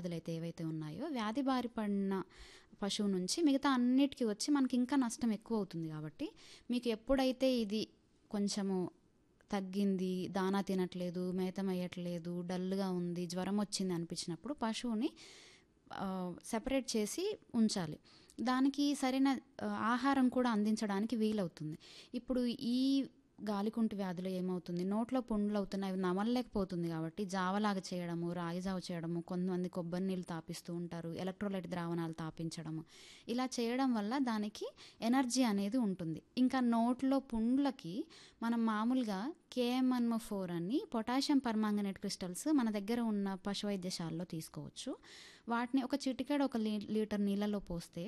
వ్యాధులైతే ఏవైతే ఉన్నాయో వ్యాధి బారి పడిన పశువు నుంచి మిగతా అన్నిటికీ వచ్చి మనకి ఇంకా నష్టం ఎక్కువ అవుతుంది. కాబట్టి మీకు ఎప్పుడైతే ఇది కొంచెము తగ్గింది, దానా తినట్లేదు, మేత మేయట్లేదు, డల్గా ఉంది, జ్వరం వచ్చింది అనిపించినప్పుడు పశువుని సెపరేట్ చేసి ఉంచాలి. దానికి సరైన ఆహారం కూడా అందించడానికి వీలవుతుంది. ఇప్పుడు ఈ గాలికుంటు వ్యాధిలో ఏమవుతుంది, నోట్లో పుండ్లు అవుతున్నాయి, అవి నమలలేకపోతుంది. కాబట్టి జావలాగా చేయడము, రాగి జావ చేయడము, కొంతమంది కొబ్బరి నీళ్ళు తాపిస్తూ ఉంటారు, ఎలక్ట్రోలైట్ ద్రావణాలు తాపించడము. ఇలా చేయడం వల్ల దానికి ఎనర్జీ అనేది ఉంటుంది. ఇంకా నోట్లో పుండ్లకి మనం మామూలుగా KMNO4 అని పొటాషియం పర్మాంగనేట్ క్రిస్టల్స్ మన దగ్గర ఉన్న పశు వైద్యశాలలో తీసుకోవచ్చు. వాటిని ఒక చిటికెడు 1 లీటర్ నీళ్ళలో పోస్తే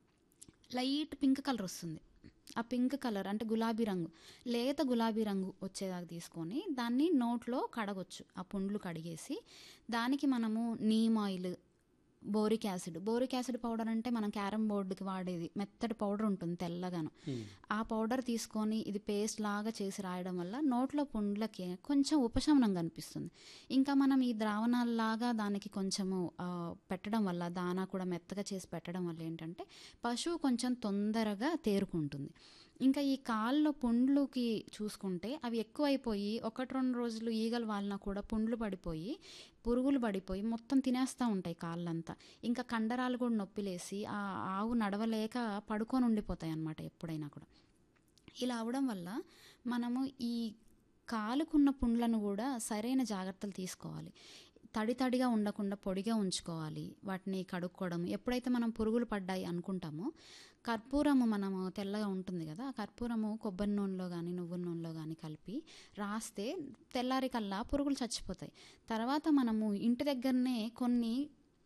లైట్ పింక్ కలర్ వస్తుంది. ఆ పింక్ కలర్ అంటే గులాబీ రంగు, లేత గులాబీ రంగు వచ్చేదాకా తీసుకొని దాన్ని నోట్లో కడగొచ్చు. ఆ పుండ్లు కడిగేసి దానికి మనము neem oil, boric acid powder అంటే మనం క్యారమ్ బోర్డుకి వాడేది మెత్తటి పౌడర్ ఉంటుంది తెల్లగాను. ఆ పౌడర్ తీసుకొని ఇది పేస్ట్ లాగా చేసి రాయడం వల్ల నోట్లో పుండ్లకి కొంచెం ఉపశమనం కనిపిస్తుంది. ఇంకా మనం ఈ ద్రావణాలలాగా దానికి కొంచెము పెట్టడం వల్ల, దానా కూడా మెత్తగా చేసి పెట్టడం వల్ల ఏంటంటే పశువు కొంచెం తొందరగా తేరుకుంటుంది. ఇంకా ఈ కాళ్ళలో పుండ్లుకి చూసుకుంటే అవి ఎక్కువైపోయి 1-2 రోజులు ఈగలు వాలినా కూడా పుండ్లు పడిపోయి, పురుగులు పడిపోయి మొత్తం తినేస్తూ ఉంటాయి కాళ్ళంతా. ఇంకా కండరాలు కూడా నొప్పిలేసి ఆ ఆవు నడవలేక పడుకొని ఉండిపోతాయి అన్నమాట ఎప్పుడైనా కూడా. ఇలా అవడం వల్ల మనము ఈ కాలుకున్న పుండ్లను కూడా సరైన జాగ్రత్తలు తీసుకోవాలి. తడిగా ఉండకుండా పొడిగా ఉంచుకోవాలి. వాటిని కడుక్కోవడం, ఎప్పుడైతే మనం పురుగులు పడ్డాయి అనుకుంటామో కర్పూరము, మనము తెల్లగా ఉంటుంది కదా, ఆ కర్పూరము కొబ్బరి నూనెలో కానీ నువ్వుల నూనెలో కానీ కలిపి రాస్తే తెల్లారి కల్లా పురుగులు చచ్చిపోతాయి. తర్వాత మనము ఇంటి దగ్గరనే కొన్ని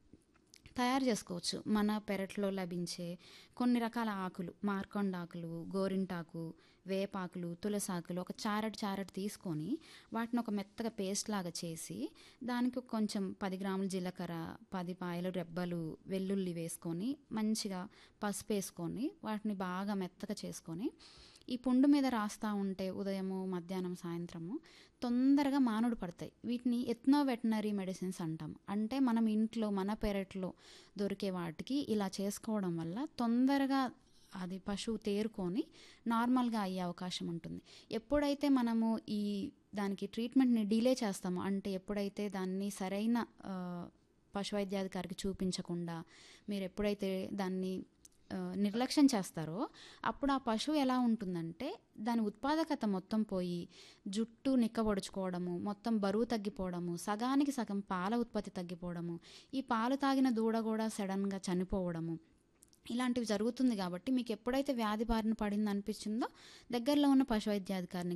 తయారు చేసుకోవచ్చు. మన పెరట్లో లభించే కొన్ని రకాల ఆకులు, మార్కొండ ఆకులు, గోరింటాకు, వేపాకులు, తులసాకులు ఒక చారట్ తీసుకొని వాటిని ఒక మెత్తగా పేస్ట్ లాగా చేసి దానికి కొంచెం 10 గ్రాముల జీలకర్ర, 10 పాయలు రెబ్బలు వెల్లుల్లి వేసుకొని మంచిగా పసుపు వేసుకొని వాటిని బాగా మెత్తగా చేసుకొని ఈ పుండు మీద రాస్తూ ఉంటే ఉదయము, మధ్యాహ్నం, సాయంత్రము తొందరగా మానుడు పడతాయి. వీటిని ఎథ్నో వెటనరీ మెడిసిన్స్ అంటాం. అంటే మనం ఇంట్లో మన పెరట్లో దొరికే వాటికి ఇలా చేసుకోవడం వల్ల తొందరగా అది పశువు తేరుకొని నార్మల్గా అయ్యే అవకాశం ఉంటుంది. ఎప్పుడైతే మనము ఈ దానికి ట్రీట్మెంట్ని డిలే చేస్తామో, అంటే ఎప్పుడైతే దాన్ని సరైన పశు వైద్యాధికారికి చూపించకుండా మీరు ఎప్పుడైతే దాన్ని నిర్లక్ష్యం చేస్తారో అప్పుడు ఆ పశువు ఎలా ఉంటుందంటే దాని ఉత్పాదకత మొత్తం పోయి జుట్టు నిక్కబొడుచుకోవడము, మొత్తం బరువు తగ్గిపోవడము, సగానికి సగం పాల ఉత్పత్తి తగ్గిపోవడము, ఈ పాలు తాగిన దూడ కూడా సడన్గా చనిపోవడము, ఇలాంటివి జరుగుతుంది. కాబట్టి మీకు ఎప్పుడైతే వ్యాధి బారిన పడింది అనిపించిందో దగ్గరలో ఉన్న పశు వైద్యాధికారిని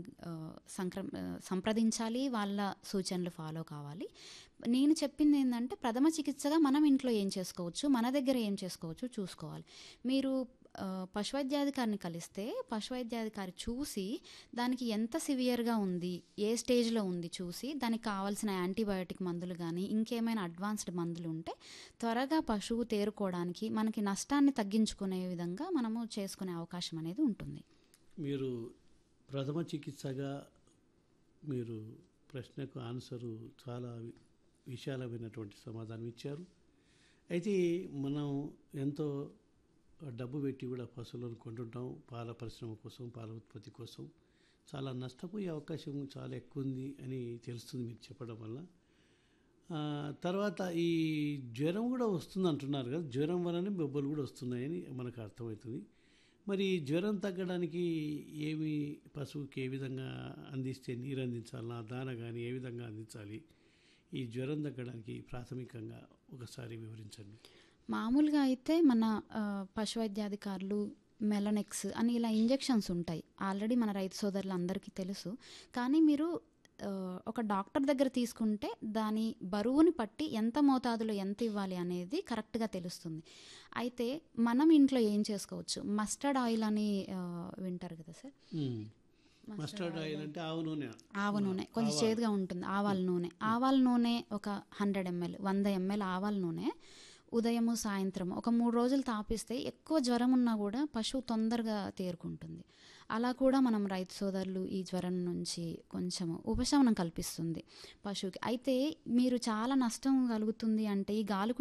సంప్రదించాలి, వాళ్ళ సూచనలు ఫాలో కావాలి. నేను చెప్పింది ఏంటంటే ప్రథమ చికిత్సగా మనం ఇంట్లో ఏం చేసుకోవచ్చు, మన దగ్గర ఏం చేసుకోవచ్చు చూసుకోవాలి. మీరు పశువైద్యాధికారిని కలిస్తే పశువైద్యాధికారి చూసి దానికి ఎంత సివియర్గా ఉంది, ఏ స్టేజ్లో ఉంది చూసి దానికి కావాల్సిన యాంటీబయాటిక్ మందులు కానీ ఇంకేమైనా అడ్వాన్స్డ్ మందులు ఉంటే త్వరగా పశువు తేరుకోవడానికి, మనకి నష్టాన్ని తగ్గించుకునే విధంగా మనము చేసుకునే అవకాశం అనేది ఉంటుంది. మీరు ప్రథమ చికిత్సగా మీరు ప్రశ్నకు ఆన్సరు చాలా విశాలమైనటువంటి సమాధానం ఇచ్చారు. అయితే మనం ఎంతో డబ్బు పెట్టి కూడా పశువులను కొంటుంటాం, పాల పరిశ్రమ కోసం, పాల ఉత్పత్తి కోసం. చాలా నష్టపోయే అవకాశం చాలా ఎక్కువ ఉంది అని తెలుస్తుంది మీరు చెప్పడం వల్ల. తర్వాత ఈ జ్వరం కూడా వస్తుంది అంటున్నారు కదా, జ్వరం వలన బొబ్బలు కూడా వస్తున్నాయని మనకు అర్థమవుతుంది. మరి జ్వరం తగ్గడానికి ఏమి పశువుకి ఏ విధంగా అందిస్తే, నీరు అందించాలా, దాన కానీ ఏ విధంగా అందించాలి, ఈ జ్వరం తగ్గడానికి ప్రాథమికంగా ఒకసారి వివరించండి. మామూలుగా అయితే మన పశు వైద్యాధికారులు మెలనెక్స్ అని ఇలా ఇంజెక్షన్స్ ఉంటాయి, ఆల్రెడీ మన రైతు సోదరులు అందరికీ తెలుసు. కానీ మీరు ఒక డాక్టర్ దగ్గర తీసుకుంటే దాని బరువుని పట్టి ఎంత మోతాదులో ఎంత ఇవ్వాలి అనేది కరెక్ట్గా తెలుస్తుంది. అయితే మనం ఇంట్లో ఏం చేసుకోవచ్చు, మస్టర్డ్ ఆయిల్ అని వింటారు కదా సార్. మస్టర్డ్ ఆయిల్ అంటే ఆవ నూనె కొంచెం చేదుగా ఉంటుంది. ఆవాల నూనె ఒక 100 ml 100 ml ఆవాల నూనె ఉదయము సాయంత్రం ఒక 3 రోజులు తాపిస్తే ఎక్కువ జ్వరం ఉన్నా కూడా పశువు తొందరగా తేరుకుంటుంది. అలా కూడా మనం రైతు సోదరులు ఈ జ్వరం నుంచి కొంచెం ఉపశమనం కల్పిస్తుంది పశువుకి. అయితే మీరు చాలా నష్టం కలుగుతుంది అంటే ఈ గాలి